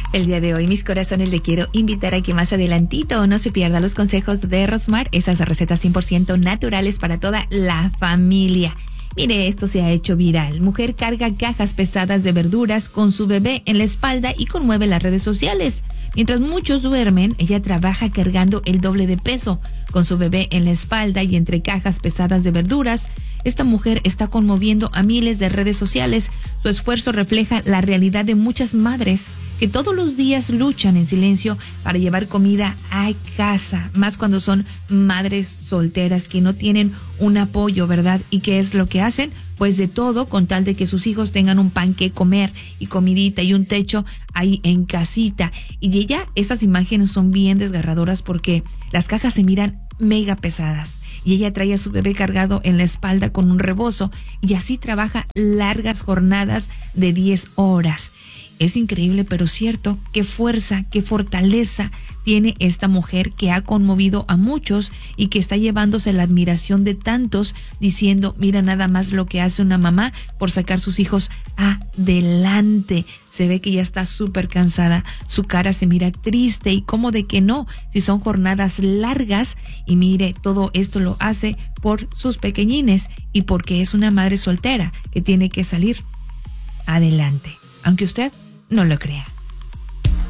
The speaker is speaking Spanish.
El día de hoy, mis corazones, le quiero invitar a que más adelantito no se pierda los consejos de Rosmar, esas recetas 100% naturales para toda la familia. Mire, esto se ha hecho viral. Mujer carga cajas pesadas de verduras con su bebé en la espalda y conmueve las redes sociales. Mientras muchos duermen, ella trabaja cargando el doble de peso. Con su bebé en la espalda y entre cajas pesadas de verduras, esta mujer está conmoviendo a miles de redes sociales. Su esfuerzo refleja la realidad de muchas madres que todos los días luchan en silencio para llevar comida a casa, más cuando son madres solteras que no tienen un apoyo, ¿verdad? ¿Y qué es lo que hacen? Pues de todo con tal de que sus hijos tengan un pan que comer y comidita y un techo ahí en casita. Y esas imágenes son bien desgarradoras porque las cajas se miran mega pesadas y ella trae a su bebé cargado en la espalda con un rebozo y así trabaja largas jornadas de 10 horas. Es increíble, pero cierto, qué fuerza, qué fortaleza tiene esta mujer que ha conmovido a muchos y que está llevándose la admiración de tantos diciendo, mira nada más lo que hace una mamá por sacar sus hijos adelante. Se ve que ya está súper cansada, su cara se mira triste y cómo de que no, si son jornadas largas y mire, todo esto lo hace por sus pequeñines y porque es una madre soltera que tiene que salir adelante, aunque usted no lo crea.